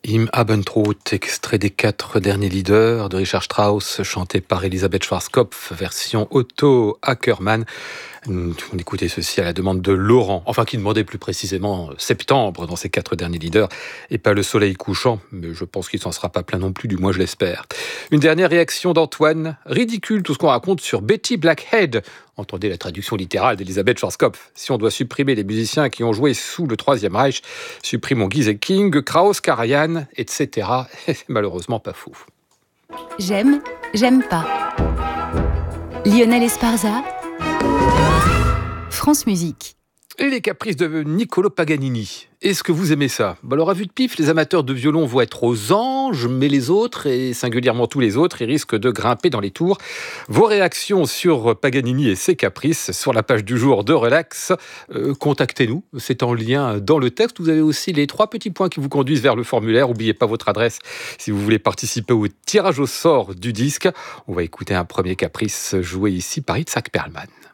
Im Abendrot, extrait des 4 derniers leaders de Richard Strauss, chanté par Elisabeth Schwarzkopf, version Otto Ackermann. On écoutait ceci à la demande de Laurent, enfin qui demandait plus précisément septembre dans ces 4 derniers leaders, et pas le soleil couchant, mais je pense qu'il s'en sera pas plein non plus, du moins je l'espère. Une dernière réaction d'Antoine, ridicule tout ce qu'on raconte sur Betty Blackhead. Entendez la traduction littérale d'Elisabeth Schwarzkopf. Si on doit supprimer les musiciens qui ont joué sous le Troisième Reich, supprimons Guy King, Krauss, Karajan, etc. C'est malheureusement pas fou. J'aime, j'aime pas. Lionel Esparza, France Musique. Et les caprices de Niccolò Paganini. Est-ce que vous aimez ça ? Alors, à vue de pif, les amateurs de violon vont être aux anges, mais les autres, et singulièrement tous les autres, ils risquent de grimper dans les tours. Vos réactions sur Paganini et ses caprices sur la page du jour de Relax. Contactez-nous, c'est en lien dans le texte. Vous avez aussi les 3 petits points qui vous conduisent vers le formulaire. N'oubliez pas votre adresse si vous voulez participer au tirage au sort du disque. On va écouter un premier caprice joué ici par Itzhak Perlman.